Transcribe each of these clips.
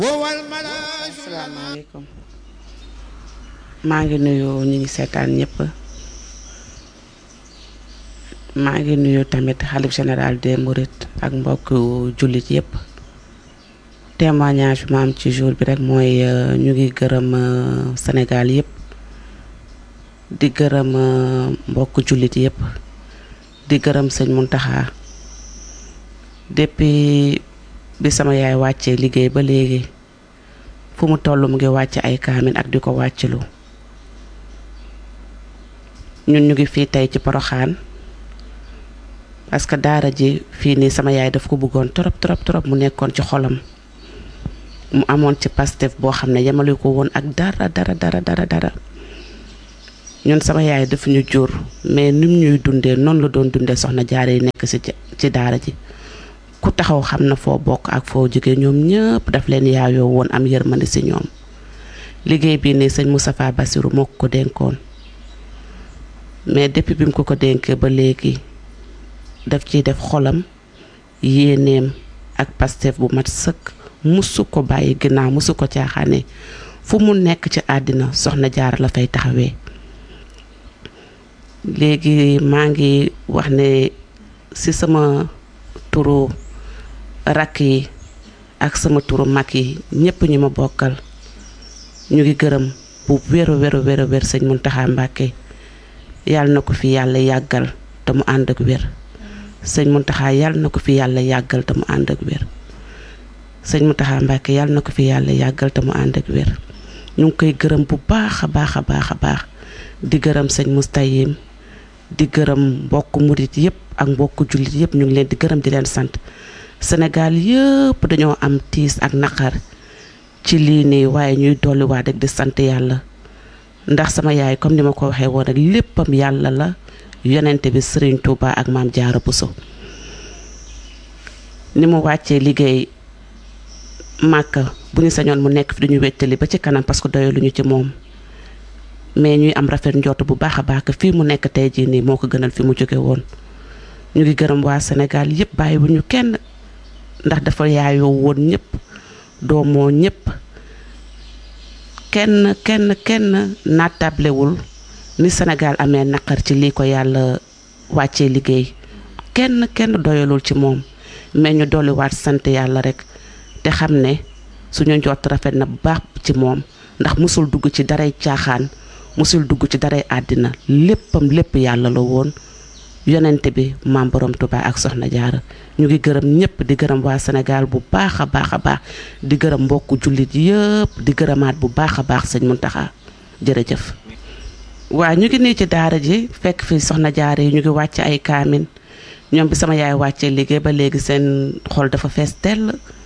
asalaamaaleykum maa ngi nuyu ñi ngi seetaan ñëpp maa ngi nuyu tamit xalif général des Mourides ak mbokk jullit yëpp témoignage bi ma am ci jour bi rek mooy ñu ngi gërëm Sénégal yëpp di gërëm mbokk jullit yëpp di gërëm sëñ Mountakha depuis bi sama yaay wàccee liggéey ba léegi fu mu toll mu ngi wàcc ay kaamin ak di ko wàccilu ñun ñu ngi fii tey ci Poroxaan parce que daara ji fii nii sama yaay daf ko bëggoon trop mu nekkoon ci xolam mu amoon ci Pastef boo xam ne yemale ko woon ak dara ñun sama yaay dafa ñu jur mais nim ñuy dundee noonu la doon dundee soxna jaare yi nekk ci daara ji ku taxaw xam na foo bokk ak foo jóge ñoom ñëpp daf leen yaayoo woon am yërmande ci ñoom liggéey bii ne sëñ Moustapha Bassirou moo ko dénkoon mais depuis bi mu ko dénkee ba léegi daf ciy def xolam yéeneem ak Pastef bu mat sëkk musu ko bàyyi ginnaaw musu ko caaxaane fu mu nekk ci àddina soxna Jaara la fay taxawee léegi maa ngi wax ne ci sama turu rakk yi ak sama turu mag yi ñëpp ñu ma bokkal ñu ngi gërëm bu wér sëñ Mountakha Mbacké yàlla na ko fi yàlla yàggal te mu ànd ak wér sëñ Mountakha yàlla na ko fi yàlla yàggal te mu ànd ak wér sëñ Mountakha Mbacké yàlla na ko fi yàlla yàggal te mu ànd ak wér ñu ngi koy gërëm bu baax a baax di gërëm sëñ Moustayim di gërëm mbokk murit yëpp ak mbokk jullit yëpp ñu ngi leen di gërëm di leen sant Sénégal yëpp dañoo am tiis ak naqar ci lii nii waaye ñuy dolliwaat rek di sant yàlla ndax sama yaay comme ni ma ko waxee woon rek léppam yàlla la yonente bi Serigne Touba ak Maam Jaara Bousso ni mu wàccee liggéey Màkka bu ñu sañoon mu nekk fi duñu wettali ba ci kanam parce que doyaluñu ci moom mais ñuy am rafet njort bu baax a baax fii mu nekk tey jii nii moo ko gënal fi mu jóge woon ñu ngi gërëm waa Sénégal yëpp bàyyi bu ñu kenn ndax dafa yaayoo woon ñëpp doomoo ñëpp kenn naatablewul ni Sénégal amee naqar ci lii ko yàlla wàccee liggéey kenn doyalul ci moom mais ñu dolliwaat sant yàlla rek te xam ne suñu njort rafet na bu baax ci moom ndax musul dugg ci daray caaxaan musul dugg ci daray àddina lépp yàlla la woon yonente bi maam borom Touba ak soxna Jaara ñu ngi gërëm ñëpp di gërëm waa Sénégal bu baax a baax di gërëm mbokku jullit yëpp di gërëmaat bu baax a baax sëñ Mountakha jërëjëf. waa ñu ngi nii ci daara ji fekk fi soxna Jaara yi ñu ngi wàcc ay kaamin ñoom bi sama yaay wàccee liggéey ba léegi seen xol dafa fees tell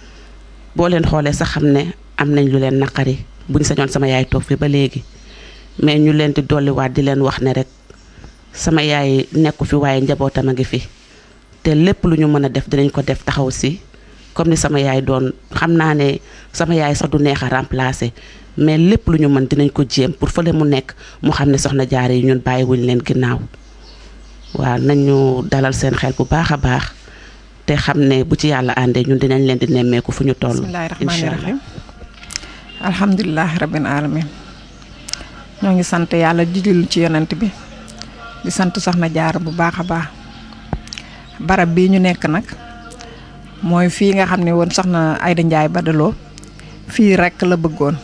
boo leen xoolee sax xam ne am nañ lu leen naqari buñ sañoon sama yaay toog fi ba léegi mais ñu leen di dolliwaat di leen wax ne rek sama yaay nekku fi waaye njabootam a ngi fi te lépp lu ñu mën a def dinañ ko def taxaw si comme ni sama yaay doon xam naa ne sama yaay sax du neex a remplacer mais lépp lu ñu mën dinañ ko jéem pour fële mu nekk mu xam ne soxna Jaara yi ñun bàyyiwuñ leen ginnaaw waaw nañu dalal seen xel bu baax a baax te xam ne bu ci yàlla àndee ñun dinañ leen di nemmeeku fu ñu toll. bismillaahi rahmaani rahiim alhamdulilah rabbil alamin ñoo ngi sant yàlla di julli ci yonent bi di sant soxna Jaara bu baax a baax barab bii ñu nekk nag mooy fii nga xam ne woon soxna Ayda Njaay Badaloo fii rekk la bëggoon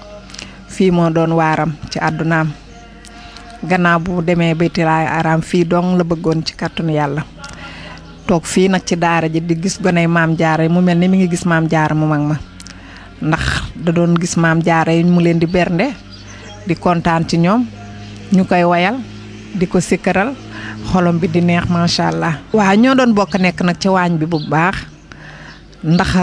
fii moo doon waaram ci àddunaam gannaaw bu demee baytilaay araam fii dong la bëggoon ci kàttanu yàlla toog fii nag ci daara ji di gis goney maam Jaara yi mu mel ni mi ngi gis maam Jaara mu mag ma ndax da doon gis maam Jaara yi mu leen di bernde di kontaan ci ñoom ñu koy wayal di ko sikkaral xolom bi di neex macha allah. waaw ñoo doon bokk nekk nag ci waañ bi bu baax ndax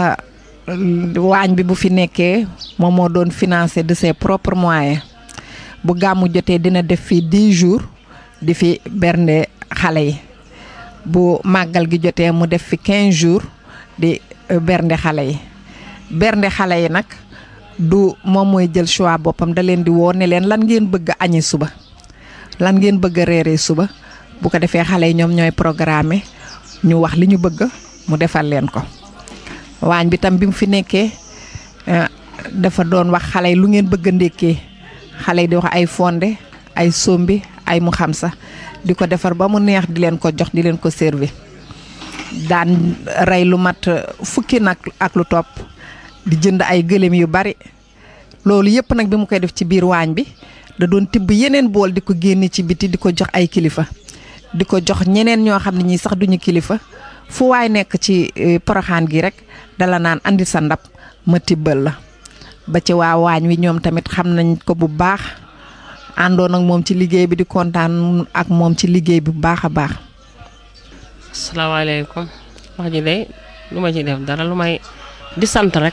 waañ bi bu fi nekkee moom moo doon financé de ses propres moyens bu gàmmu jotee dina def fii 10 jours di fi bernde xale yi bu màggal gi jotee mu def fi 15 jours di bernde xale yi bernde xale yi nag du moom mooy jël choix boppam da leen di woo ne leen lan ngeen bëgg a añi suba lan ngeen bëgg a reeree suba bu ko defee xale yi ñoom ñooy programmer ñu wax li ñu bëgg mu defal leen ko waañ bi tam bi mu fi nekkee dafa doon wax xale yi lu ngeen bëgg a ndékkee xale yi di wax ay fonde ay sombi ay mu xam sa di ko defar ba mu neex di leen ko jox di leen ko servi daan rey lu mat fukki nag ak lu topp di jënd ay gëléem yu bari loolu yëpp nag bi mu koy def ci biir waañ bi da doon tibb yeneen bool di ko génne ci biti di ko jox ay kilifa di ko jox ñeneen ñoo xam ne ñii sax duñu kilifa fu waay nekk ci Porokhane gi rek dala naan andi sa ndab ma tibbal la ba ci waa waañ wi ñoom tamit xam nañ ko bu baax àndoon ak moom ci liggéey bi di kontaan ak moom ci liggéey bi bu baax a baax. asalaamaaleykum wax ji de lu ma ci def dara lu may di sant rek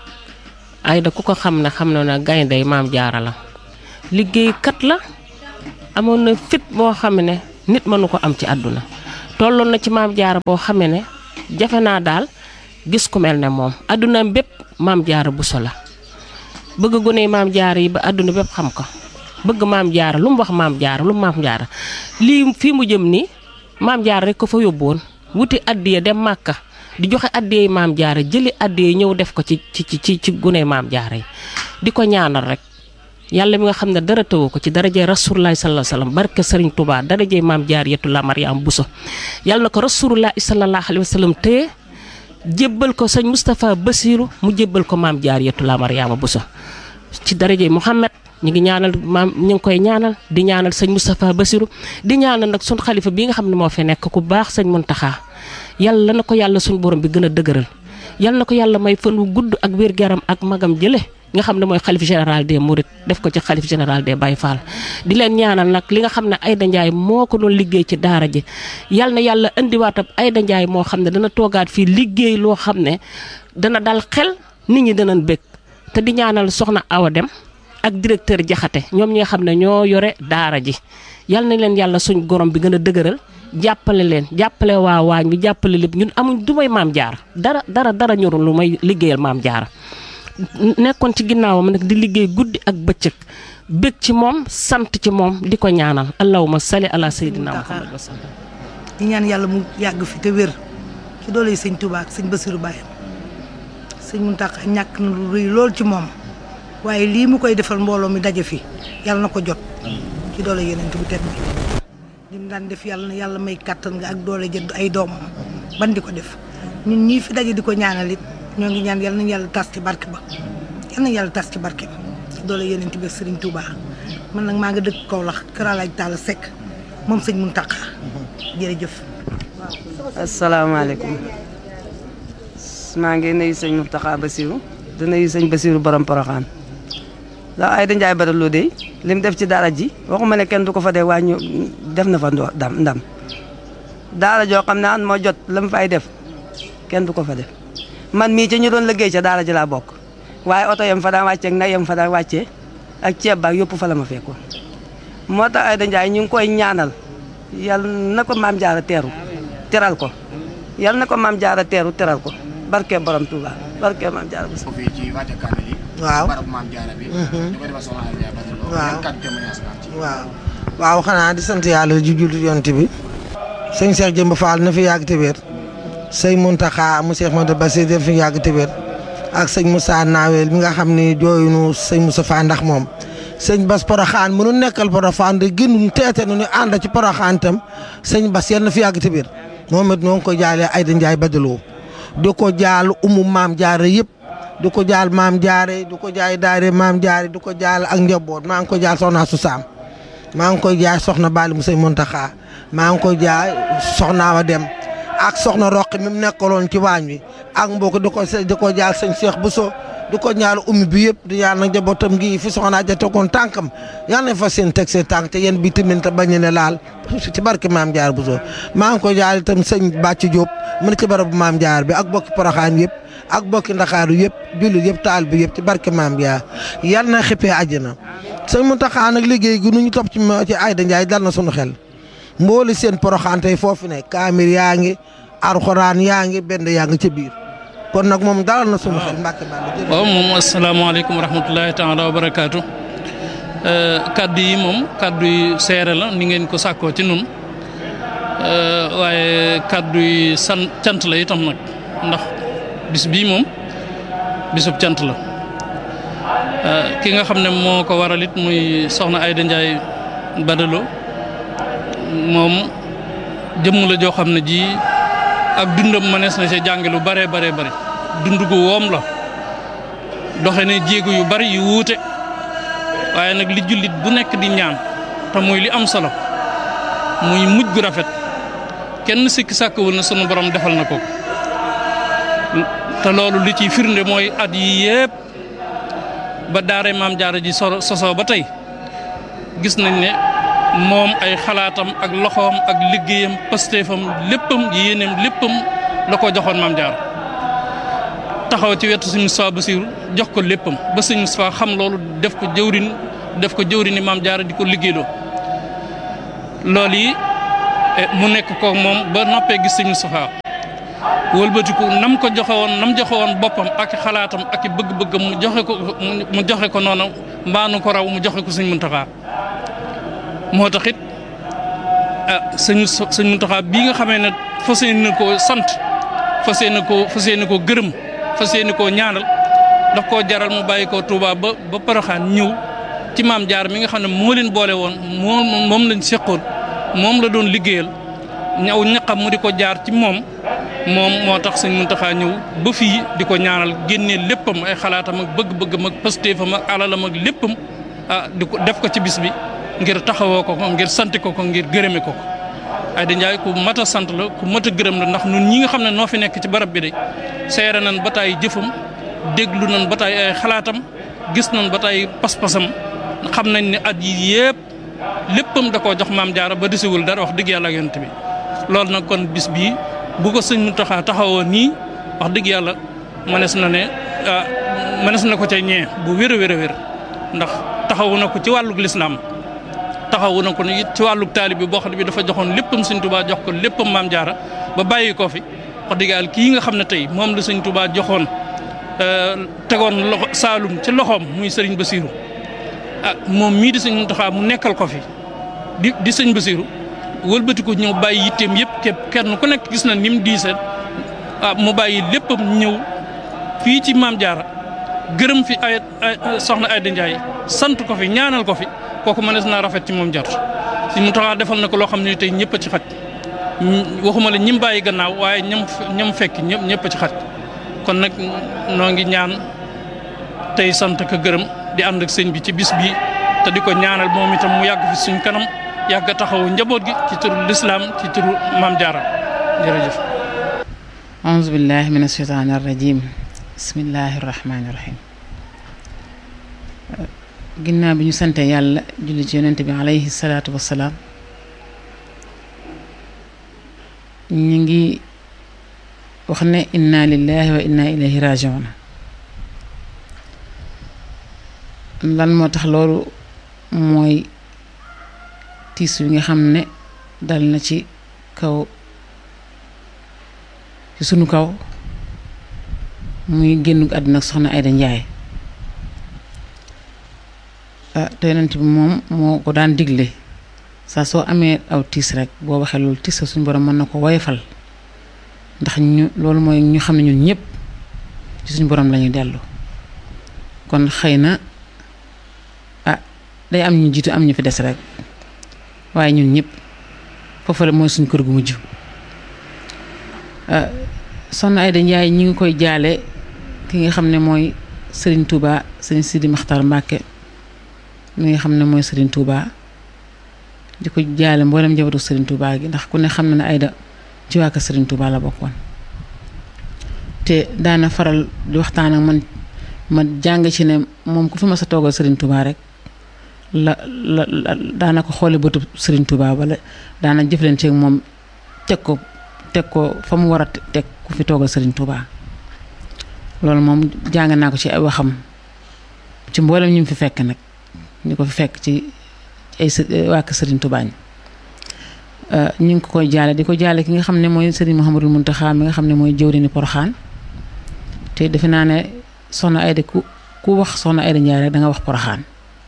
Aida ku ko xam ne xam na ne gaynde Maam Jaara la liggéeykat la amoon na fit boo xam ne nit mënu ko am ci àdduna tolloon na ci Maam Jaara boo xam ne jafe naa daal gis ku mel ne moom àdduna bépp Maam Jaara Buso la bëgg gone Maam Jaara yi ba àdduna bépp xam ko bëgg Maam Jaara lu mu wax Maam Jaara lu mu Maam Jaara lii fii mu jëm nii Maam Jaara rek ko fa yóbbuwoon wuti addiya dem Màkka di joxe addiya Maam Jaara jëli addiya ñëw def ko ci gune Maam Jaara yi di ko ñaanal rek yàlla mi nga xam ne dara tëwu ko ci darajee Rasulullah sallallahu alayhi wasallam barke Serigne Touba darajee Maam Jaariyatu la Mariam Bousso yàlla na ko Rasulullah sallallahu alayhi wasallam téye jébbal ko sëñ Moustapha Bassirou mu jébbal ko Maam Jaariyatu la Mariama Bousso ci darajee Mouhamed ñu ngi ñaanal maam ñu ngi koy ñaanal di ñaanal sëñ Moustapha Bassirou di ñaanal nag sun xalifa bi nga xam ne moo fi nekk ku baax sëñ Muntaxa yàlla na ko yàlla suñ borom bi gën a dëgëral yàlla na ko yàlla may fan wu gudd ak wér-gu-yaram ak magam jële nga xam ne mooy xalif général des Mourides def ko ci xalif général des Baye Fall di leen ñaanal nag li nga xam ne Aida Ndiaye moo ko doon liggéey ci daara ji yàlla na yàlla indiwaatam Aida Ndiaye moo xam ne dana toogaat fii liggéey loo xam ne dana dal xel nit ñi danañ bëgg te di ñaanal soxna Awa Dem ak directeur Jaxate ñoom ñi nga xam ne ñoo yore daara ji yal na leen yàlla suñ gorom bi gën a dëgëral jàppale leen jàppale waa waañ bi jàppale lépp ñun amuñ du may Maam Jaara dara ñorul lu may liggéeyal Maam Jaara nekkoon ci ginnaawam nag di liggéey guddi ak bëccëg bëgg ci moom sant ci moom di ko ñaanal allahumma salli ala sayyidina Muhammad wa sallam di ñaan yàlla mu yàgg fi te wér ci doole yi sëñ Touba ak sëñ Bassirou Baye sëñ Mountakha ñàkk na lu rëy lool ci moom waaye lii mu koy defal mbooloo mi daje fi yàlla na ko jot ci doole yeneen bu tedd bi lim daan def yàlla na yàlla may kàttan nga ak doole jënd ay doomam ban di ko def ñun ñii fi daje di ko ñaanal it ñoo ngi ñaan yàlla nañu yàlla tas ci barke ba yàlla nañu yàlla tas ci barke ba ci doole yeneen bi Serigne Touba man nag maa nga dëkk Kaolack Kër Alaaj Talla Seck moom sëñ Mountakha jërëjëf. asalaamaaleykum maa ngi nuyu sëñ Mountakha Bassirou di nuyu sëñ Bassirou borom Porokhane ndax Aida Ndiaye Badara de lim def ci daara ji waxuma ne kenn du ko fa dee waaye ñu def na fa ndam daara joo xam ne an moo jot la mu fay def kenn du ko fa def man mii ci ñu doon liggéey ca daara ji laa bokk waaye oto yam fa daan wàccee ak nag yam fa daan wàccee ak ceeb baak yëpp fa la ma fekkoon moo tax Aida Ndiaye ñu ngi koy ñaanal yal na ko Maam Jaara teral ko yal na ko Maam Jaara teral ko barke borom Touba barke Maam Jaara bu fii ci wàcce kaamil yi waaw barab Maam Jaara bi ñu ko defal soxna Aida Ndiaye Badara waaw waaw xanaa di sant yàlla ju jullit yonent bi sëñ Cheikh Jëmb Fall na fi yàgg te wér sëñ Mountakha mu Cheikh Modou Bassir def fi yàgg te wér ak sëñ Moussa Nawel mi nga xam ne jooyunu sëñ Moussa Fa ndax moom sëñ Bass Porokhane mënu nekkal Porokhane de gënuñ teete nu ñu ànd ci Porokhane tam sëñ Bass yal na fi yàgg te wér moom it noo ngi ko jaalee Aida Ndiaye Badara di ko jaal Maam Jaara yëpp di ko jaal Maam Jaara di ko jaay daare Maam Jaara di ko jaal ak njaboot maa ngi ko jaal soxna su Saam maa ngi koy jaay soxna Bali mu sëñ Mountakha maa ngi koy jaay soxna Awa Dem ak soxna Roqi mi mu nekkaloon ci waañ wi ak mbokk di ko jaal sëñ Cheikh Bousso di ko ñaal ummi bi yëpp di ñaan nag njabootam gi fi soxna ja tegoon tànkam yal nañ fa seen teg seen tànk te yéen bi tamit te bañ ne laal ci barke Maam Jaara Bousso maa ngi koy jaal itam sëñ Bàcc Diop mu ne ci barabu Maam Jaara bi ak bokki Porokhane yëpp ak bokki Ndakaaru yëpp jullit yëpp taal bi yëpp ci barke Maam Jaara yal na xippee àjjana sëñ Mountakha nag liggéey gi nu ñu topp ci Aida Ndiaye dal na sunu xel mbooli seen Porokhane tey foofu ne kaamir yaa ngi alxuraan yaa ngi benn yaa ngi ca biir kon nag moom dalal na sunu xel Mbàkke Balla. waaw moom asalaamaaleykum wa rahmatulahi taala wa barakaatu kaddu yi moom kaddu yi seere la ni ngeen ko sàkkoo ci nun waaye kaddu yi cant la itam nag ndax bis bii moom bisub cant la ki nga xam ne moo ko waral it muy soxna Aïda Ndiaye Badalo moom jëmm la joo xam ne ji ak dundam mënees na ci jànge lu bare bare bare dund gu woom la doxe ne jéego yu bari yu wuute waaye nag li jullit bu nekk di ñaan te muy li am solo muy mujj gu rafet kenn sikki sàkkawul na sunu borom defal na ko te loolu li ciy firnde mooy at yi yépp ba daare maam jaara ji sosoo ba tey gis nañ ne moom ay xalaatam ak loxoom ak liggéeyam pastéefam léppam yéeneem léppam la ko joxoon maam jaara taxaw ci wetu sëñ Moustapha Bassirou jox ko léppam ba sëñ Moustapha xam loolu def ko jëwrini maam jaara di ko liggéeyloo loolu yi mu nekk ko moom ba noppee gis sëñ Moustapha wëlbatiku nam ko joxe woon boppam ak xalaatam ak bëgg-bëggam mu joxe ko noonu mbaanu ko raw mu joxe ko sëñ Muntaxa moo tax it sëñ Muntaxa bii nga xamee ne fas yéene koo sant fas yéene koo gërëm fas yéene koo ñaanal daf koo jaral mu bàyyi ko Touba ba Poroxaan ñëw ci maam jaar mi nga xam ne moo leen boole woon moom lañ seqoon moom la doon liggéeyal ñaw ñaqam mu di ko jaar ci moom moo tax sëñ Muntaxa ñëw ba fii di ko ñaanal génnee léppam ay xalaatam ak bëgg-bëggam ak pastéefam ak alalam ak léppam di ko def ko ci bis bi ngir taxawoo ko ngir sant ko ngir gërëme ko Aïda Ndiaye ku mat a sant la ku mat a gërëm la ndax ñun ñi nga xam ne noo fi nekk ci barab bi de seere nañ ba taay jëfam déglu nañ ba taay ay xalaatam gis nañ ba taay pas-pasam xam nañ ne at yi yëpp léppam da koo jox maam jaara ba desewul dara wax dëgg yàlla ak yonent bi loolu nag kon bis bii bu ko sëñ Muntaxa taxawoo nii wax dëgg yàlla mënees na ko ca ñee bu wér a wér ndax taxawu na ko ci wàllug lislaam taxawu na ko it ci wàllug taalib bi boo xam ne bi dafa joxoon léppam sëñ Tuubaa jox ko léppam maam jaara ba bàyyi ko fi wax dëgg yàlla kii nga xam ne tey moom la sëñ Tuubaa joxoon tegoon loxo Saalum ci loxoom muy sëriñ Basiiru moom mii di sëñ Muntaxa mu nekkal ko fi di sëñ Basiiru wëlbati ko ñëw bàyyi yitteem yëpp képp kenn ku nekk gis na ni mu diisee mu bàyyi léppam ñëw fii ci maam jaara gërëm fi ay soxna Aïda Ndiaye sant ko fi ñaanal ko fi kooku mënees naa rafet ci moom jot si mu taxaa defal na ko loo xam ne tey ñëpp a ci xaj waxuma la ñim bàyyi gannaaw waaye ñam fekk ñëpp a ci xaj kon nag noo ngi ñaan tey sant ko gërëm di ànd ak sëñ bi ci bis bi te di ko ñaanal moom itam mu yàgg fi suñ kanam yàgg taxawu njaboot gi ci turu lislaam ci turu maam jaara jërëjëf auzu billahi min asheytaani arrajim bismillahi rahmaani rahim ginnaaw bi ñu sante yàlla julli ci yonent bi alayhi salaatu wassalaam ñu ngi wax ne inna lillahi wa inna ilayhi rajiun lan moo tax loolu mooy tiis wi nga xam ne dal na ci sunu kaw muy génn àdduna ak soxna Aïda Ndiaye te yonent bi moom moo ko daan digle saa soo amee aw tiis rek boo waxee loolu tiis la suñu borom mën na ko woyofal ndax loolu mooy ñu xam ne ñun ñëpp ci suñu borom lañuy dellu kon xëy na day am ñu jiitu am ñu fi des rek waaye ñun ñëpp foofu mooy suñu kër gu mujj soxna Aïda Ndiaye ñi ngi koy jaale ki nga xam ne mooy Serigne Touba Serigne Sidi Makhtar Mbacké mi nga xam ne mooy Serigne Touba di ko jaale mboolem njabootu Serigne Touba gi ndax ku ne xam na ne Aïda ci waa kër Serigne Touba la bokkoon te daana faral di waxtaan ak ma jàng ci ne moom ku fi mas a toogal Serigne Touba rek la daana ko xoole bëtu Serigne Touba wala daana jëflante ak moom teg ko fa mu war a teg ku fi toogal Serigne Touba loolu moom jàng naa ko ci ay waxam ci mboolem ñu fi fekk nag ñu ko fi fekk ci ay waa kër Serigne Touba ñu ngi ko koy jaale di ko jaale ki nga xam ne mooy Serigne Mouhamadou Mountakha mi nga xam ne mooy jëwriñu Poroxaan te defe naa ne soxna Aïda ku wax soxna Aïda Ndiaye rek da nga wax Poroxaan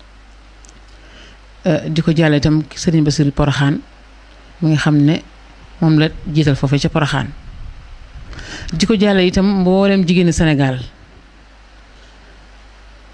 di ko jaale itam Serigne Bassirou Poroxaan mi nga xam ne moom la jiital foofee ca Poroxaan di ko jaale itam mboolem jigéeni Sénégal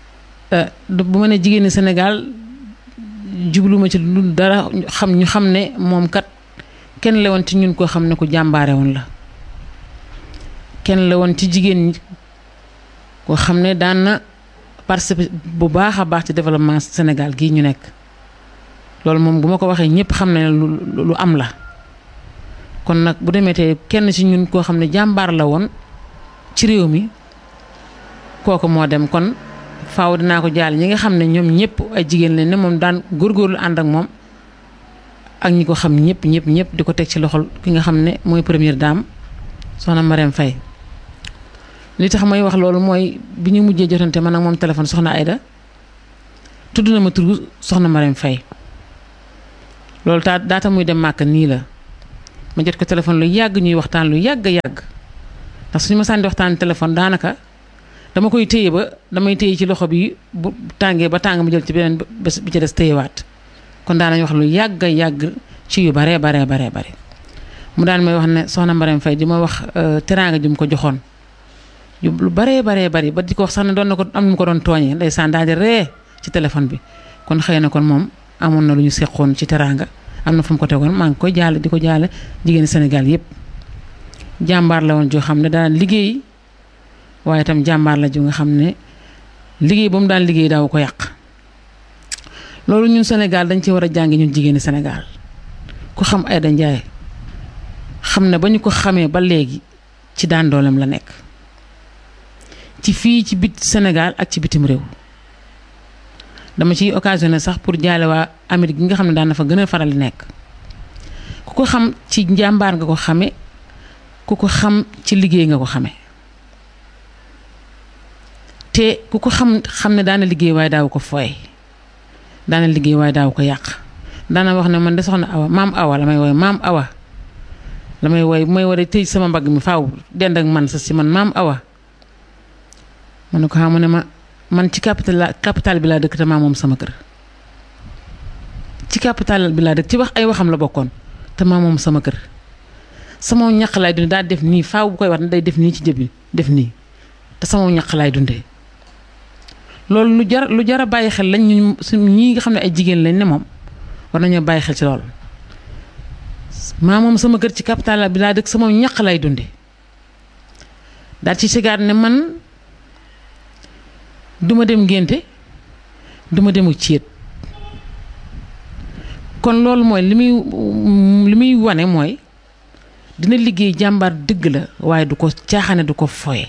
bu ma ne jigéeni Sénégal jubluma ci lu dara ñu xam ne moom kat kenn la woon ci ñun koo xam ne ku jàmbaare woon la kenn la woon ci jigéen ñi koo xam ne daan na participer bu baax a baax ci développement Sénégal gii ñu nekk loolu moom bu ma ko waxee ñëpp xam ne lu am la kon nag bu demee tey kenn ci ñun koo xam ne jàmbaar la woon ci réew mi kooku moo dem kon faaw dinaa ko jaal ñi nga xam ne ñoom ñëpp ay jigéen lañ ne moom daan góorgóorlu ànd ak moom ak ñi ko xam ñëpp di ko teg ci loxol ki nga xam ne mooy première dame soxna Marème Faye li tax may wax loolu mooy bi ñu mujjee jotante man ak moom téléphone soxna Aïda tudd na ma tur soxna Marème Faye loolu daata muy dem màkk nii la ma jot ko téléphone lu yàgg ñuy waxtaan lu yàgg ndax suñu ma sànni waxtaan téléphone daanaka dama koy téye ba damay téye ci loxo bi bu tàngee ba tàng mu jël ci beneen bés bi ci des téyewaat kon daanañ wax lu yàgg ci yu bare mu daan may wax ne soxna Marème Faye di ma wax teraanga ju mu ko joxoon lu bare bari ba di ko wax sax ne doon na ko am nu mu ko doon tooñee ndeysaan daal di ree ci téléphone bi kon xëy na kon moom amoon na lu ñu seqoon ci teraanga am na fu mu ko tegoon maa ngi koy jaale di ko jaale jigéeni Sénégal yépp jàmbaar la woon joo xam ne daan liggéey waaye itam jàmbaar la ju nga xam ne liggéey ba mu daan liggéey daaw ko yàq loolu ñun Sénégal dañ ci war a jàngi ñun jigéeni Sénégal ku xam Aïda Ndiaye xam ne ba ñu ko xamee ba léegi ci daan dooleem la nekk ci fii ci bit Sénégal ak ci bitim réew dama ciy occasionné sax pour jaale waa Amérique gi nga xam ne daan na fa gën a faral di nekk ku ko xam ci njàmbaar nga ko xame ku ko xam ci liggéey nga ko xame te ku ko xam ne daana liggéey waaye daaw ko fooy daana liggéey waaye daaw ko yàq daana wax ne man de soxna Awa maam Awa la may woy maam Awa la may woy bu may war a tëj sama mbagg mi faaw dend ak man sa si man maam Awa ma ne ko xam ne man ci capital bi laa dëkk te maa moom sama kër ci capital bi laa dëkk ci wax ay waxam la bokkoon te maa moom sama kër sama ñaq laay dundee daa def nii faaw bu koy wax ne day def nii ci jëbi def nii te sama ñaq laay dundee loolu lu jar a bàyyi xel lañ ñu ñi nga xam ne ay jigéen lañ ne moom war nañoo bàyyi xel ci loolu maa moom sama kër ci capital bi laa dëkk sama ñaq laay dundee daal ci sigaat ne man duma dem ngénte duma demu céet kon loolu mooy li muy wane mooy dina liggéey jàmbaar dëgg la waaye du ko caaxaane du ko foye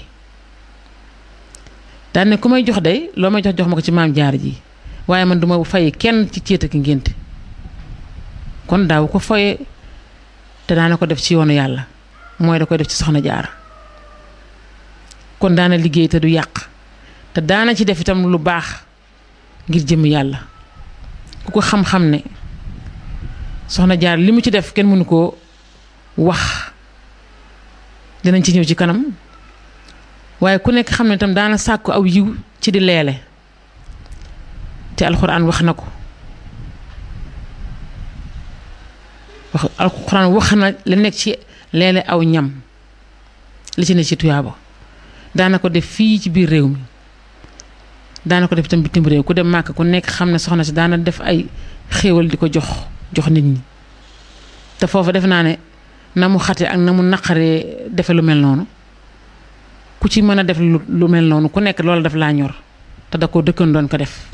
daan ne ku may jox day loo may jox ma ko ci maam jaar ji waaye man duma fay kenn ci céet ak ngénte kon daaw ko foye te daana ko def ci yoonu yàlla mooy da koy def ci soxna jaara kon daana liggéey te du yàq te daana ci def itam lu baax ngir jëm yàlla ku ko xam-xam ne soxna jaar li mu ci def kenn mënu koo wax dinañ ci ñëw ci kanam waaye ku nekk xam ne itam daana sàkku aw yiw ci di leele te alxuraan wax na ko alxuraan wax na la nekk ci leele aw ñam li ci ne ci tuyaaba daana ko def fii ci biir réew mi daana ko def itam bitim réew ku dem màkk ku nekk xam ne soxna si daana def ay xéewal di ko jox nit ñi te foofu def naa ne na mu xate ak na mu naqaree defe lu mel noonu ku ci mën a def lu mel noonu ku nekk loolu daf laa ñor te da ko dëkkan doon ko def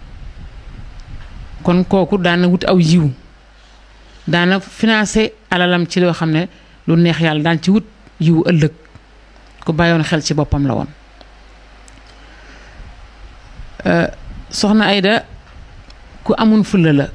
kon kooku daana wut aw yiw daana financé alalam ci loo xam ne lu neex yàlla daan ci wut yiw ëllëg ku bàyyoon xel ci boppam la woon soxna Aïda ku amun fulla la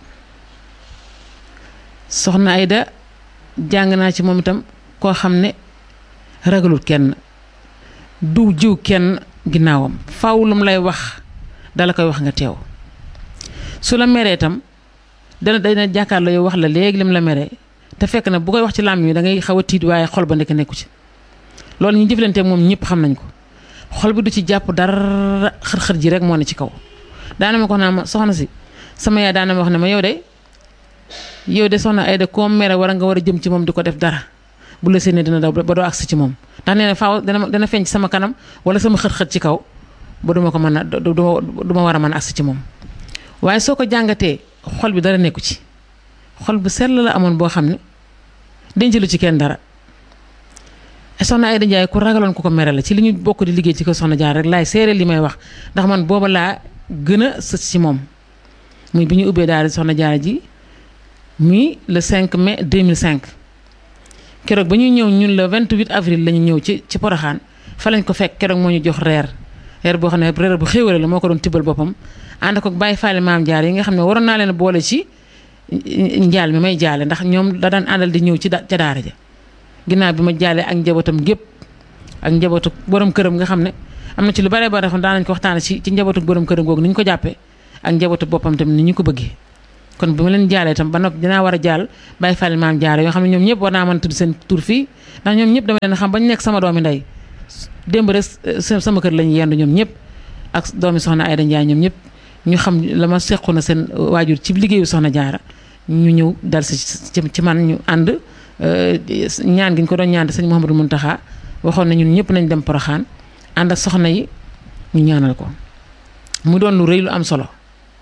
soxna Aïda jàng naa ci moom itam koo xam ne ragalul kenn du jiw kenn ginnaawam faaw lu mu lay wax dala koy wax nga teew su la meree itam dana jàkkaarloo yow wax la léegi lim la meree te fekk na bu koy wax ci làmmiñ mi da ngay xaw a tiit waaye xol ba nekk nekku ci loolu ñu jëflanteeg moom ñëpp xam nañ ko xol bi du ci jàpp dara xër-xër ji rek moo ne ci kaw daana ma ko naa ma soxna si sama yaay daana ma wax ne ma yow de soxna Aïda koo mere war nga war a jëm ci moom di ko def dara bu la séenee dina daw ba doo agsi ci moom ndax nee na faaw dana feeñ ci sama kanam wala sama xët-xët ci kaw ba duma ko mën a duma war a mën a agsi ci moom waaye soo ko jàngatee xol bi dara nekku ci xol bu sell la amoon boo xam ne dencalu ci kenn dara soxna Aïda Ndiaye ku ragaloon ku ko mere la ci li ñu bokk di liggéey ci ko soxna Jaara rek laay seere li may wax ndax man booba laa gën a sës ci moom muy bi ñu ubbee daara soxna Jaara ji muy le 5 mai 2005 keroog ba ñuy ñëw ñun le 28 avril la ñu ñëw ci Poroxaan fa lañ ko fekk keroog moo ñu jox reer boo xam ne reer bu xéwale la moo ko doon tibbal boppam ànd ko bàyyi faale maam Jaara yi nga xam ne waroon naa leen boole ci njaal mi may jaale ndax ñoom da daan àndal di ñëw ca daara ja ginnaaw bi ma jaalee ak njabootam gépp ak njabootu borom këram nga xam ne am na ci lu bare bare xam daan nañ ko waxtaane ci njabootu borom këram googu ni ñu ko jàppee ak njabootu boppam tamit ni ñu ko bëggee kon bi ma leen jaalee tam ba noppi dinaa war a jaal bàyyi fàlle maam Jaara yoo xam ne ñoom ñëpp war naa mën a tudd seen tur fii ndax ñoom ñëpp dama leen xam bañ nekk sama doomi ndey démb rek sama kër lañu yendu ñoom ñëpp ak doomi soxna Aïda Ndiaye ñoom ñëpp ñu xam la ma sequ na seen waajur ci liggéeyu soxna Jaara ñu ñëw dal si ci man ñu ànd ñaan gi ñu ko doon ñaan sëñ Mouhamadou Mountakha waxoon na ñun ñëpp nañ dem Poroxaan ànd ak soxna yi ñu ñaanal ko mu doon lu rëy lu am solo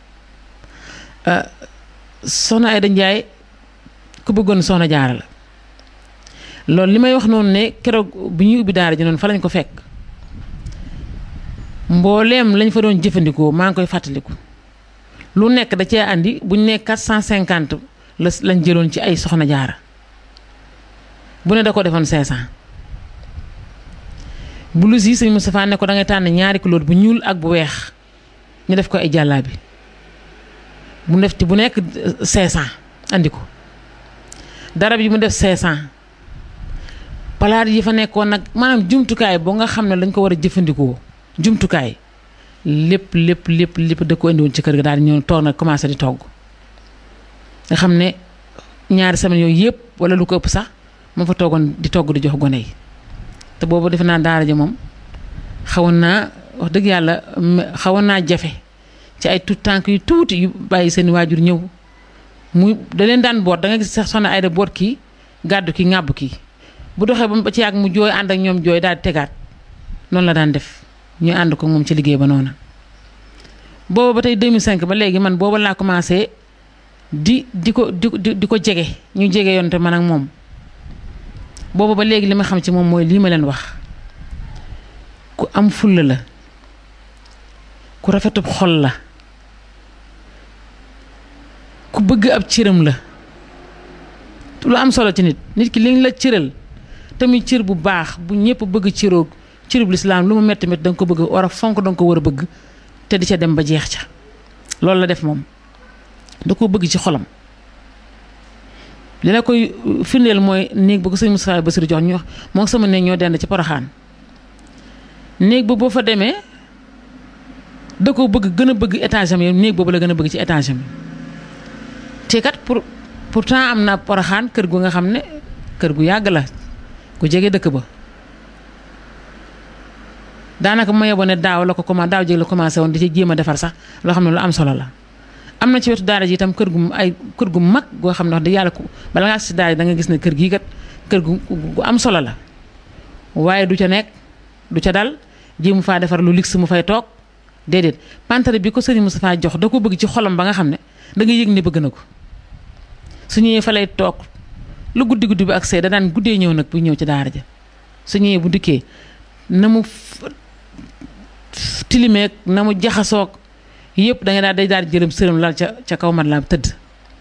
soxna Aïda Ndiaye ku bëggoon soxna Jaara la loolu li may wax noonu ne keroog bi ñuy ubbi daara ji noonu fa lañ ko fekk mbooleem lañ fa doon jëfandikoo maa ngi koy fàttaliku lu nekk da cee andi buñ ne 450 lañ jëloon ci ay soxna Jaara bu ne da ko defoon 500 blouse yi sëñ Moustapha ne ko da ngay tànn ñaari couleur bu ñuul ak bu weex ñu def ko ay jàllaabi bu def ci bu nekk 500 andi ko darab yi mu def 500 palaat yi fa nekkoon nag maanaam jumtukaay boo nga xam ne lañ ko war a jëfandikoo jumtukaay lépp da ko indi woon ci kër ga daal di ñëw toog nag commencé di togg nga xam ne ñaari semaine yooyu yëpp wala lu ko ëpp sax moo fa toogoon di togg di jox gone yi te boobu defe naa daara ja moom xawoon naa wax dëgg yàlla xawoon naa jafe ci ay tout tànk yu tuuti yu bàyyi seen waajur ñëw muy da leen daan boot da nga gis sax soxna Aïda boot kii gàddu kii ŋàbb kii bu doxee ba ci yàgg mu jooy ànd ak ñoom jooy daal di tegaat noonu la daan def ñu ànd ko moom ci liggéey ba noonu booba ba tey 2005 ba léegi man booba laa commencé di ko jege ñu jege yoon te man ak moom booba ba léegi li ma xam ci moom mooy lii ma leen wax ku am fulla la ku rafetub xol la ku bëgg ab cëram la lu am solo ci nit ki liñ la cëral tamit cër bu baax bu ñëpp bëgg cëroog cërub lislaam lu mu metti da nga ko bëgg war a fonk da nga ko war a bëgg te di ca dem ba jeex ca loolu la def moom da koo bëgg ci xolam li la koy firndeel mooy néeg ba ko sëñ Moustapha Bassirou jox ñu wax moo sama néeg ñoo dend ci Poroxaan néeg ba boo fa demee da ko bëgg gën a bëgg étage am yi néeg boobu la gën a bëgg ci étage am te kat pourtant am na Poroxaan kër gu nga xam ne kër gu yàgg la ku jege dëkk ba daanaka ma yeboo ne daaw jéeg la commencé woon di ci jéem a defar sax loo xam ne lu am solo la am na ci wetu daara ji itam kër gu mag goo xam ne wax dëgg yàlla ku bala ngaa si daara ji da nga gis ne kër gii kat kër gu am solo la waaye du ca nekk du ca dal jéemu faa defar lu luxe mu fay toog déedéet pantare bi ko sëriñ Moustapha jox da ko bëgg ci xolam ba nga xam ne da nga yëg ne bëgg na ko su ñëwee fa lay toog lu guddi bi ak see da daan guddee ñëw nag bu ñëw ci daara ja su ñëwee bu dikkee na mu tilimeeg na mu jaxasoog yëpp da nga daal di jëlëm sërëm lal ca kaw mat la tëdd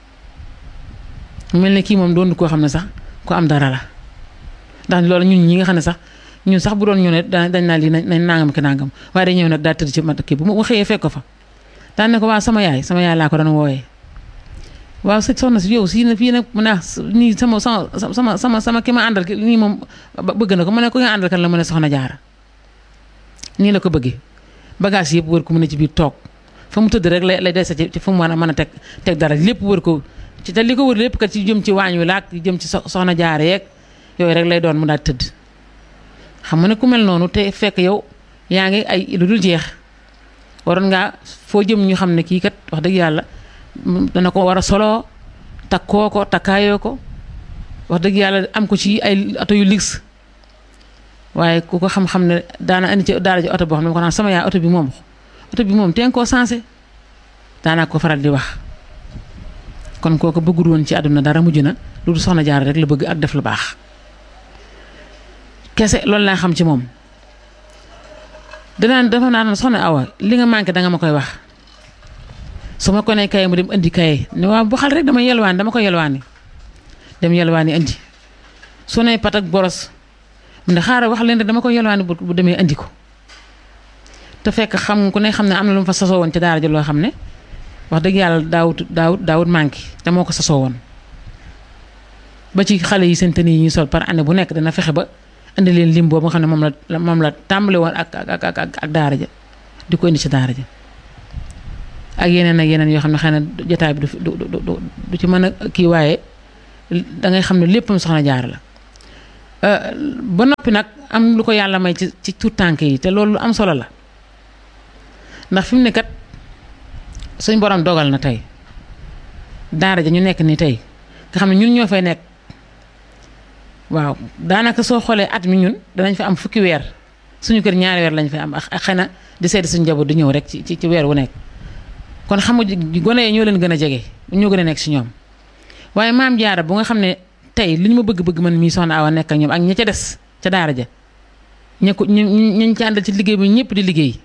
mel ne kii moom doon koo xam ne sax ku am dara la ndax loolu ñun ñi nga xam ne sax ñun sax bu doon ñëw ne dañ naa lii nañ nangam ki nangam waaye day ñëw nag daal tëdd ci mat kii bu ma xëyee fekk ko fa daan ne ko waaw sama yaay laa ko doon wooyee waaw soxna si yow si na fii nag mu ne nii sama ki ma àndal nii moom bëgg na ko mu ne ko nga àndal kan la mu ne soxna Jaara nii la ko bëggee bagage yëpp wër ko mu ne ci biir toog fa mu tëdd rek lay des ci fa mu war a mën a teg dara lépp wër ko ci te li ko wër lépp kat ci jëm ci waañ wi laak jëm ci soxna Jaara yeeg yooyu rek lay doon mu daal tëdd xam nga ne ku mel noonu te fekk yow yaa ngi ay lu dul jeex waroon ngaa foo jëm ñu xam ne kii kat wax dëgg yàlla dana ko war a soloo takkoo ko takkaayoo ko wax dëgg yàlla am ko ci ay oto yu luxe waaye ku ko xam-xam ne daana indi ci daara ji oto boo xam ne ma ko naan sama yaay oto bi moom teen koo sensé daanaa ko faral di wax kon kooku bëggul woon ci àdduna dara mujj na lu du soxna Jaara rek la bëgg ak def lu baax kese loolu laa xam ci moom dafa naan soxna Awa li nga manqué danga ma koy wax su ma ko nee kaye mu dem indi kaye ne waaw bu xal rek dama ko yelwaani dem yelwaani indi su ne pat ak boros mu ne xaaral wax leen rek dama ko yelwaani bu demee indi ko te fekk xam ku ne xam ne am na lu mu fa sasoo woon ci daara ji loo xam ne wax dëgg yàlla daawut manqué te moo ko sasoo woon ba ci xale yi seen tenue yi ñuy sol par année bu nekk dana fexe ba indi leen lim boobu nga xam ne moom la tàmbale woon ak daara ja di ko indi ci daara ja ak yeneen yoo xam ne xëy na jotaay bi du ci mën a kii waaye dangay xam ne léppam soxna Jaara la ba noppi nag am lu ko yàlla may ci tuut tànk yi te loolu lu am solo la ndax fi mu ne kat suñ borom dogal na tey daara ja ñu nekk ni tey nga xam ne ñun ñoo fay nekk waaw daanaka soo xoolee at mi ñun danañ fa am fukki weer suñu kër ñaari weer lañ fay am ak xëy na di seeti suñu njaboot di ñëw rek ci weer wu nekk kon xam nga gone yi ñoo leen gën a jege ñoo gën a nekk si ñoom waaye maam Jaara bu nga xam ne tey li ñu ma bëgg man mii soxna Awa nekk ak ñoom ak ña ca des ca daara ja ñu ci àndal ci liggéey bi ñëpp di liggéey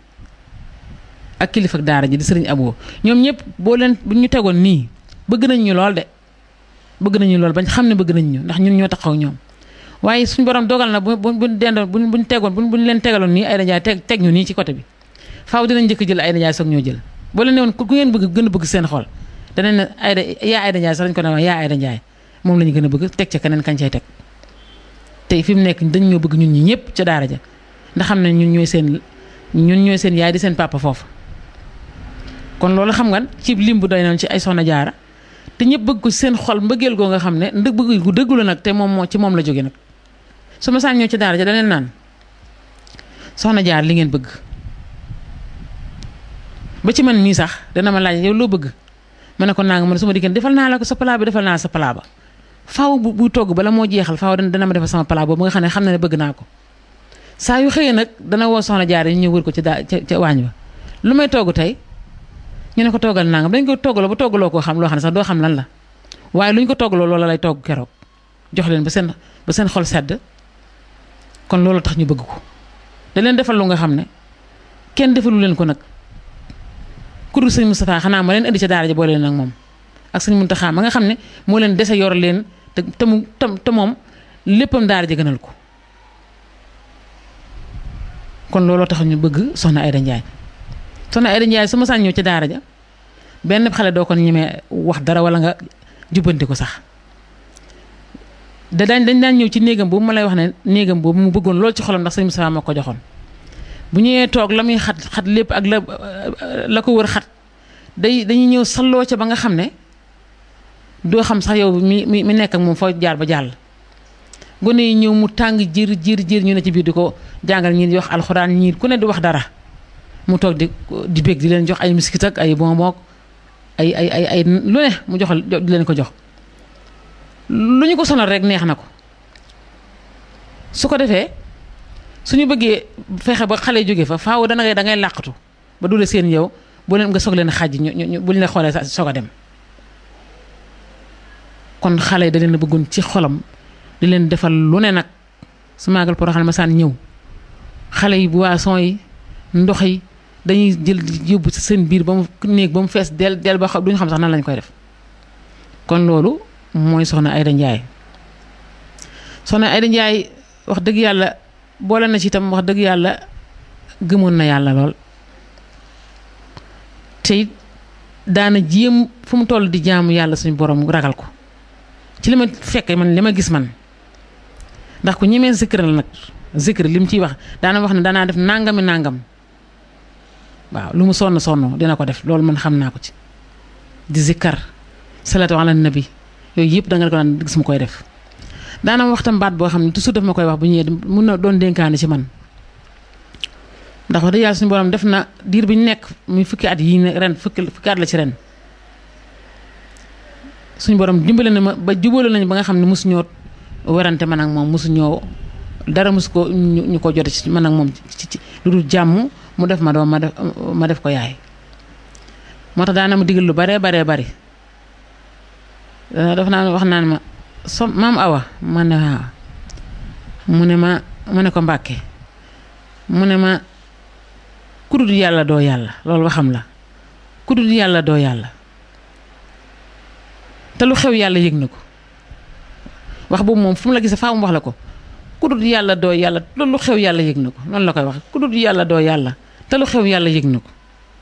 ak kilifa ak daara ji di sëriñ Abo ñoom ñëpp boo leen bu ñu tegoon nii bëgg nañ ñu lool de bëgg nañu lool bañ xam ne bëgg nañ ñu ndax ñun ñoo taxaw ñoom waaye suñu borom dogal na buñ dendoon buñ tegoon buñ leen tegaloon nii Aïda Ndiaye teg ñu nii ci côté bi faaw dinañ njëkk jël Aïda Ndiaye soog ñoo jël boo leen ne woon ku ngeen bëgg gën a bëgg seen xol danañ ne Aïda Ndiaye sax lañ ko ne wax yaa Aïda Ndiaye moom la ñu gën a bëgg teg ca keneen kañ cay teg tey fi mu nekk dañ ñoo bëgg ñun ñi ñëpp ca daara ja ndax xam ne ñun ñooy seen yaay di seen papa foofu kon loolu xam nga ci lim bu doy noonu ci ay soxna Jaara te ñëpp bëgg ko seen xol mbëggeel goo nga xam ne bëgg gu dëggu la nag te moom ci moom la jóge nag su ma saan ñëw ci daara ja daneen naan soxna Jaara li ngeen bëgg ba ci man mii sax dana ma laaj yow loo bëgg ma ne ko naa nga man su ma diggéen defal naa la ko sa palaa bi defal naa sa palaa ba faaw bu togg bala moo jeexal faaw dana ma defal sama palaa boobu nga xam ne bëgg naa ko saa yu xëyee nag dana woo soxna Jaara ñu ñëw wër ko ca waañ ba lu may togg tey ñu ne ko toggal nangam dañ ko toggaloo ba toggaloo koo xam loo xam ne sax doo xam lan la waaye lu ñu ko toggaloo loola lay togg keroog jox leen ba seen xol sedd kon loolu tax ñu bëgg ko da leen defal lu nga xam ne kenn defalu leen ko nag ku dul sëñ Moustapha xanaa ma leen indi ca daara ja boole leen ak moom ak sëñ Muntaxa ma nga xam ne moo leen dese yor leen te moom léppam daara ja gënal ko kon looloo tax ñu bëgg soxna Aïda Ndiaye soxna Aïda Ndiaye su ma saan ñëw ci daara ja benn xale doo ko ñemee wax dara wala nga jubbanti ko sax dañ daan ñëw ci néegam boobu ma lay wax ne néegam boobu mu bëggoon lool ci xolam ndax sëñ Moustapha moo ko joxoon bu ñëwee toog la muy xat lépp ak la ko wër xat dañuy ñëw salloo ca ba nga xam ne doo xam sax yow mi nekk ak moom foo jaar ba jàll gone yi ñëw mu tàng jir ñu ne ci biir di ko jàngal ñii di wax alxuraan ñii ku ne di wax dara mu toog di bég di leen jox ay miskit ak ay bonbon ay lu ne mu joxal di leen ko jox lu ñu ko sonal rek neex na ko su ko defee suñu bëggee fexe ba xale jóge fa faaw da ngay làqatu ba dule seen yow boo leen nga soog leen xàjj ñu buñ la xoolee sa soog a dem kon xale yi da leen a bëggoon ci xolam di leen defal lu ne nag su maagal Porokhane ma saan ñëw xale yi boisson yi ndox yi dañuy jël yóbbu ci seen biir ba mu néeg ba mu fees del ba duñu xam sax nan lañ koy def kon loolu mooy soxna Aïda Ndiaye soxna Aïda Ndiaye wax dëgg yàlla boole na ci itam wax dëgg yàlla gëmoon na yàlla lool te daana jéem fu mu toll di jaamu yàlla suñu borom ragal ko ci li ma fekkee man li ma gis man ndax ku ñemee zikr la nag zikr li mu ciy wax daana wax ne danaa def nangam waaw lu mu sonn dina ko def loolu man xam naa ko ci di zikkar salatu ala nabi yooyu yëpp da nga ko daan gis mu koy def daana waxtam baat boo xam ne toujours daf ma koy wax bu ñëwee mun na doon dénkaane ci man ndax wax dëgg yàlla suñu borom def na diir bi ñu nekk muy fukki at yi ren fukki at la ci ren suñu borom dimbale na ma ba jubóole nañu ba nga xam ne mosu ñoo werante man ak moom mosu ñoo dara mus ko ñu ko jote ci man ak moom ci lu dul jàmm mu def ma doom ma def ko yaay moo tax daana ma digal lu baree bari dafa naan wax naan ma maam Awa ma ne waaw mu ne ko Mbàkke mu ne ma ku dul yàlla doo yàlla loolu waxam la ku dul yàlla doo yàlla te lu xew yàlla yëg na ko wax boobu moom fu mu la gisee faa mu wax la ko ku dul yàlla doo yàlla loolu lu xew yàlla yëg na ko noonu la koy wax ku dul yàlla doo yàlla te lu xew yàlla yëg na ko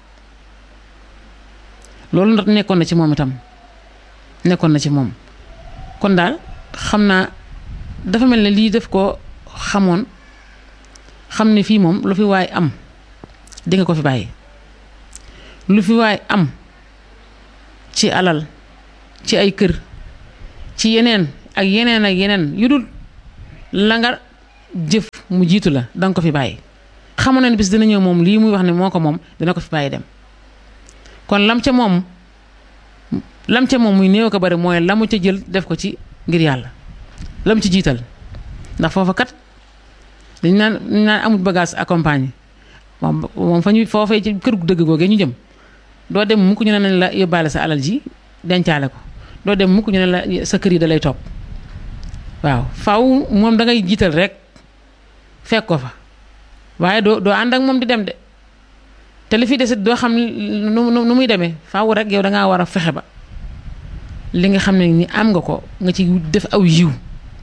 loolu ndax nekkoon na ci moom itam nekkoon na ci moom kon daal xam naa dafa mel ne lii def ko xamoon xam ne fii moom lu fi waay am di nga ko fi bàyyi lu fi waay am ci alal ci ay kër ci yeneen ak yeneen yu dul la nga jëf mu jiitu la danga ko fi bàyyi xamoon na ne bis dina ñëw moom lii muy wax ne moo ko moom dina ko fi bàyyi dem kon lam ca moom muy néew ko bari mooy la mu ca jël def ko ci ngir yàlla la mu ci jiital ndax foofa kat dañ naan amul bagage accompagné moom fa ñu foofee ci kër gu dëgg googee ñu jëm doo dem mukk ñu ne nañ la yóbbaale sa alal ji dencaale ko doo dem mukk ñu ne la sa kër yi da lay topp waaw faw moom da ngay jiital rek fekk ko fa waaye doo ànd ak moom di dem de te li fi desit doo xam nu muy demee faaw rek yow dangaa war a fexe ba li nga xam ne ni am nga ko nga ci def aw yiw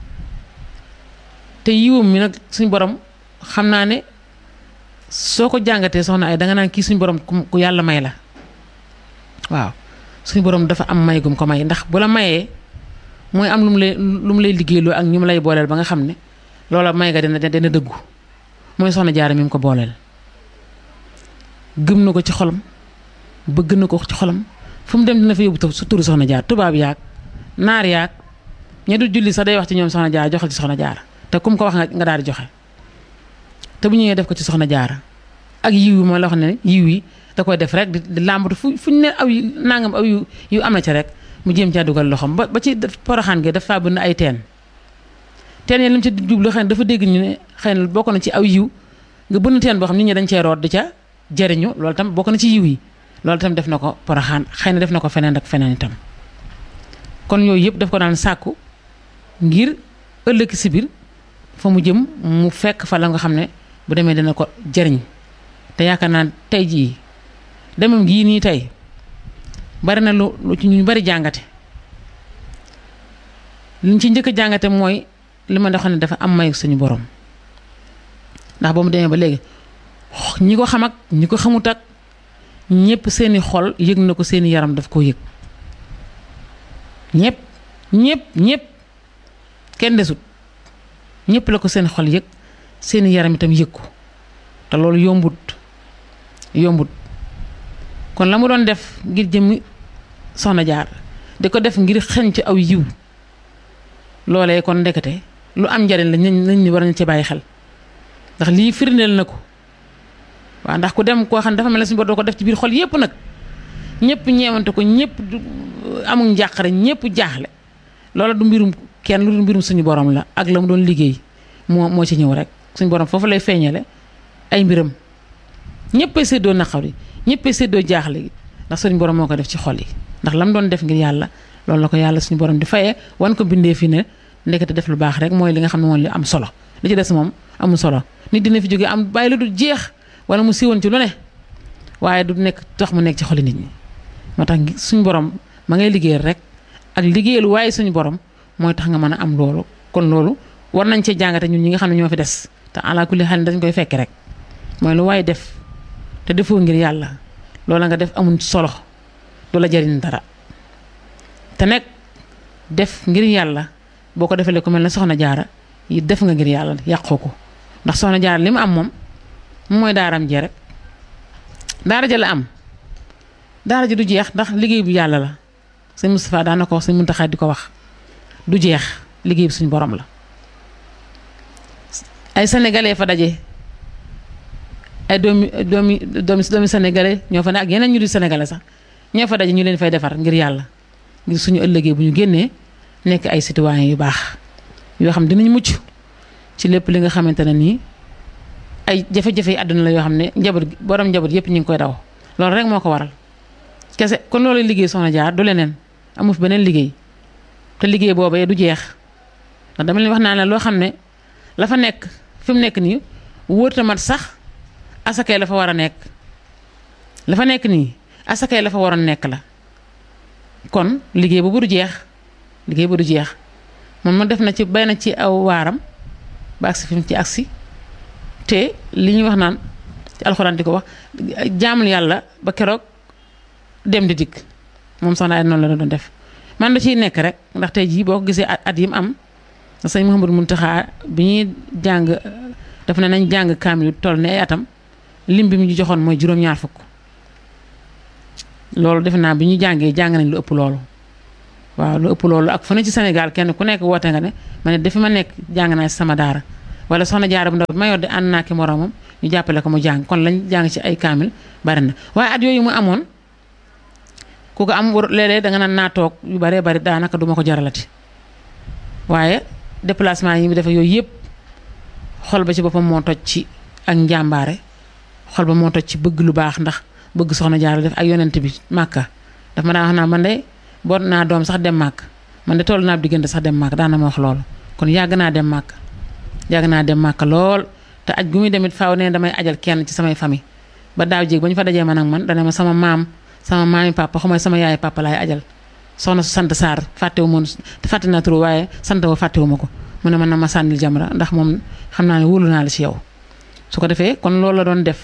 te yiwam mi nag suñ borom xam naa ne soo ko jàngatee soxna ay danga naan kii suñ borom ku yàlla may la waaw suñ borom dafa am may gum ko may ndax bu la mayee mooy am lu mu lay liggéeyloo ak ñu mu lay booleel ba nga xam ne loola may nga dina dëggu mooy soxna Jaara mi mu ko booleel gëm na ko ci xolam bëgg na ko ci xolam fu mu dem dina fa yóbbu su turu soxna Jaara tubaab yaag naar yaag ña dul julli sax day wax ci ñoom soxna Jaara joxal ci soxna Jaara te kum ko wax nga daal di joxe te bu ñëwee def ko ci soxna Jaara ak yiw yi ma la wax ne yiw yi da koy def rek di làmbatu fu ñu ne aw nangam aw yu am na ca rek mu jéem caa dugal loxoom ba ci Poroxaan gi dafa bënn ay teen yi li mu ci jublu xëy na dafa dégg ñu ne xëy na bokk na ci aw yiw nga bënn teen boo xam nit ñi dañ cee root di ca jariñu loolu tam bokk na ci yiw yi loolu tam def na ko Poroxaan xëy na def na ko feneen ak feneen itam kon yooyu yëpp daf ko daan sàkku ngir ëllëg si biir fa mu jëm mu fekk fa la nga xam ne bu demee dina ko jariñ te yaakaar naa tey jii demam gii nii tey bari na lu ci ñu bari jàngate liñ ci njëkk a jàngate mooy li ma xam ne dafa am may suñu borom ndax ba mu demee ba léegi ñi ko xam ak ñi ko xamut ak ñëpp seeni xol yëg na ko seeni yaram daf koo yëg ñëpp kenn desut ñëpp la ko seen xol yëg seeni yaram itam yëg ko te loolu yombut kon la mu doon def ngir jëmmi soxna Jaara di ko def ngir xeñ ci aw yiw loolee kon ndekete lu am njariñ la nañ ni war nañ ci bàyyi xel ndax lii firndeel na ko waaw ndax ku dem koo xam ne dafa mel ne suñu bor doo ko def ci biir xol yépp nag ñëpp ñeewante ko ñëpp amul njàqare ñëpp jaaxle loola du mbirum kenn lu du mbirum suñu borom la ak la mu doon liggéey moo ci ñëw rek suñu borom foofu lay feeñale ay mbiram ñëppay séddoo naqar yi ñëppay séddoo jaaxle gi ndax suñu borom moo ko def ci xol yi ndax la mu doon def ngir yàlla loolu la ko yàlla suñu borom di fayee wan ko bindee fi ne ndekete def lu baax rek mooy li nga xam ne moom li am solo li ci des moom amul solo nit dina fi jógee am bàyyi lu du jeex wala mu siiwoon ci lu ne waaye du nekk tax mu nekk ci xoli nit ñi moo tax suñu borom ma ngay liggéeyal rek ak liggéeyal waaye suñu borom mooy tax nga mën a am loolu kon loolu war nañ cee jàngate ñun ñi nga xam ne ñoo fi des te ala kulli xel dañ koy fekk rek mooy lu waaye def te defoo ngir yàlla loola nga def amul solo du la jariñ dara te nekk def ngir yàlla boo ko defalee ku mel ne soxna Jaara yi def nga ngir yàlla yàqoo ko ndax soxna Jaara li mu am moom mooy daaram jee rek daara ja la am daara ji du jeex ndax liggéey bu yàlla la sëñ Moustapha daan na ko wax sëñ Muntaxa di ko wax du jeex liggéey bi suñu borom la ay sénégalais fa daje ay doomi sénégalais ñoo fa ne ak yeneen ñu di sénégalais sax ñoo fa daje ñu leen fay defar ngir yàlla ngir suñu ëllëgee bu ñu génnee nekk ay citoyens yu baax yoo xam dinañ mucc ci lépp li nga xamante ne nii ay jafe-jafe yi àdduna la yoo xam ne borom njaboot yëpp ñu ngi koy daw loolu rek moo ko waral kese kon loolu liggéey soxna Jaar du leneen amu fi beneen liggéey te liggéey boobee du jeex ndax dama leen wax naa ne loo xam ne la fa nekk fi mu nekk nii wóorta mat sax asakay la fa war a nekk la fa nekk nii asakay la fa waroon nekk la kon liggéey boobu du jeex liggéey bu du jeex moom ma def na ci bay na ci aw waaram ba agsi fi mu ci agsi te li ñuy wax naan ci alxuraan di ko wax jaamul yàlla ba keroog dem di dikk moom soxna ay noonu la doon def man da ciy nekk rek ndax tey jii boo ko gisee at yi mu am sëñ Mouhamadou Mountakha bi ñuy jàng daf ne nañ jàng kaamil toll ne ay atam lim bi mu ñu joxoon mooy juróom-ñaar fukk loolu defe naa bi ñu jàngee jàng nañ lu ëpp loolu waaw lu ëpp loolu ak fu ne ci Sénégal kenn ku nekk woote nga ne ma ne dafa ma nekk jàng naa ci sama daara wala soxna Jaara bu ndaw bi ma yor de ànd naa ki moromam ñu jàppale ko mu jàng kon lañ jàng ci ay kaamil bari na waaye at yooyu mu amoon ku ko am léeg-léeg danga naan naa toog yu baree bari daanaka duma ko jaralati waaye déplacement yi mu defe yooyu yëpp xol ba ci boppam moo toj ci ak njàmbaare xol ba moo toj ci bëgg lu baax ndax bëgg soxna Jaara def ak yonent bi màkka daf ma daan wax naa man de boot naa doom sax dem màkk man de toll naa diggante sax dem màkk daana ma wax loolu kon yàgg naa dem màkk lool te aj gu muy demit faaw ne damay ajal kenn ci samay famille ba daaw jéeg ba ñu fa dajee man ak man dana ma sama maami papa xamay sama yaay papa laay ajal soxna su sant Sarr fàttewu moon fàtte naa turu waaye sant wa fàttewu ma ko mu ne man na ma sànnil Jamra ndax moom xam naa ne wóolu naa la ci yow su ko defee kon loolu la doon def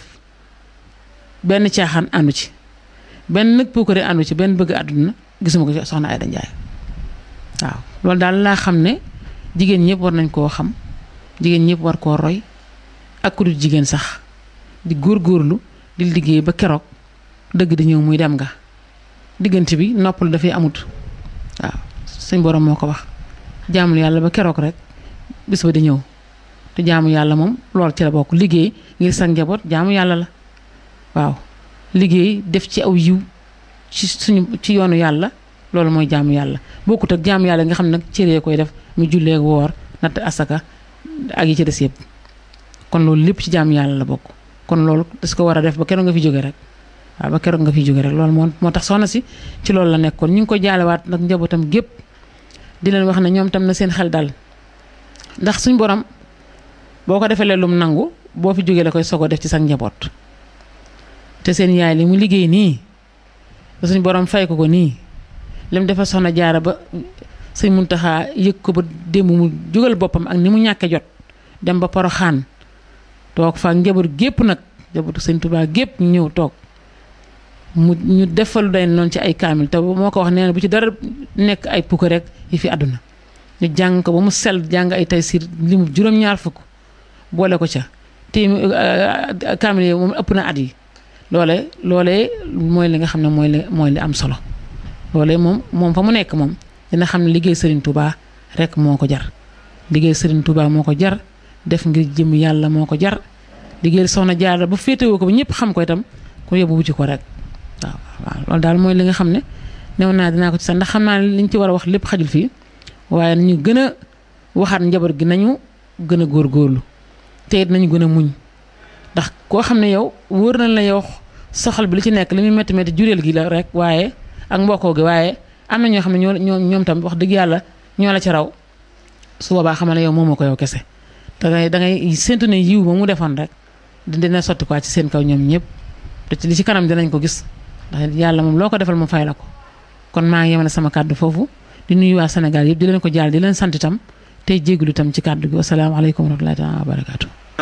benn caaxaan àndu ci benn nag puukare àndu ci benn bëgg àdduna gisuma ko ci soxna Aïda Ndiaye waaw loolu daal laa xam ne jigéen ñëpp war nañ koo xam jigéen ñëpp war koo roy ak ku dul jigéen sax di góorgóorlu di liggéey ba keroog dëgg di ñëw muy dem nga diggante bi noppal dafay amut waaw suñ borom moo ko wax jaamul yàlla ba keroog rek bis ba di ñëw te jaamu yàlla moom loolu ci la bokk liggéey ngir sa njaboot jaamu yàlla la waaw liggéey def ci aw yiw ci yoonu yàlla loolu mooy jaamu yàlla bokkut ak jaamu yàlla nga xam ne nag cëree koy def mu jullee woor natt asaka ak yi ci des yëpp kon loolu lépp ci jaamu yàlla la bokk kon loolu das ko war a def ba keroog nga fi jóge rek waaw ba keroog nga fi jóge rek loolu moo tax soxna si ci loolu la nekkoon ñu ngi ko jaalewaat nag njabootam gépp di leen wax ne ñoom tam na seen xel dal ndax suñ borom boo ko defee lum nangu boo fi jógee la koy sogo def ci sa njaboot te seen yaay li mu liggéey nii suñ borom fay ko nii lim dafa soxna Jaara ba sëñ Muntaxa yëg ko ba démb mu jógal boppam ak ni mu ñàkke jot dem ba Poroxaan toog fa njaboot gépp nag njabootu sëñ Tuubaa gépp ñu ñëw toog ñu defal day noonu ci ay kaamil te moo ko wax nee na bu ci dara nekk ay pukk rek yi fi àdduna ñu jàng ko ba mu sell jàng ay Taysiir li mu juróom-ñaar fukk boole ko ca te kaamil yi moom ëpp na at yi loolee mooy li nga xam ne mooy li am solo loolee moom fa mu nekk moom dina xam ne liggéey Serigne Touba rek moo ko jar liggéey Serigne Touba moo ko jar def ngir jëm yàlla moo ko jar liggéey soxna Jaara ba féetewoo ko ba ñëpp xam ko itam ku yóbbu wuti ko rek waaw loolu daal mooy li nga xam ne new naa dinaa ko ci sax ndax xam naa ne liñ ci war a wax lépp xajul fii waaye nañu gën a waxaat njaboot gi nañu gën a góorgóorlu te it nañu gën a muñ ndax koo xam ne yow wóor na la yow soxal bi li ci nekk li muy métti métti jureel gi la rek waaye ak mbokkoo gi waaye am na ñoo xam ne ñoom tam wax dëgg yàlla ñoo la ci raw su boobaa xamal ne yow moomoo ko yow kese dangay séntu ne yiw ba mu defoon rek dina sotti quoi ci seen kaw ñoom ñëpp te li ci kanam dinañ ko gis ndax yàlla moom loo ko defal mu fay la ko kon maa ngi yemale sama kàddu foofu di nuyu waa Sénégal yëpp di leen ko jaal di leen sant itam tey jégalu itam ci kàddu gi wasalaamaaleykum wa rahmatullahi taala wa barakaatu